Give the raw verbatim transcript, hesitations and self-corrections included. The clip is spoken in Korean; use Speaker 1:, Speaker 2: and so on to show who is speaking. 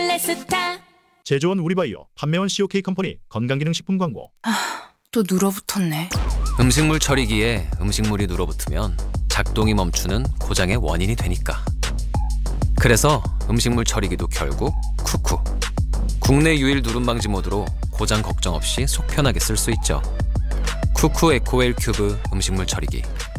Speaker 1: 블레스타.
Speaker 2: 제조원 우리바이오, 판매원 씨오케이 컴퍼니 건강기능식품 광고.
Speaker 3: 또 눌어붙었네.
Speaker 4: 음식물 처리기에 음식물이 눌어붙으면 작동이 멈추는 고장의 원인이 되니까. 그래서 음식물 처리기도 결국 쿠쿠. 국내 유일 누름 방지 모드로 고장 걱정 없이 속 편하게 쓸 수 있죠. 쿠쿠 에코웰 큐브 음식물 처리기.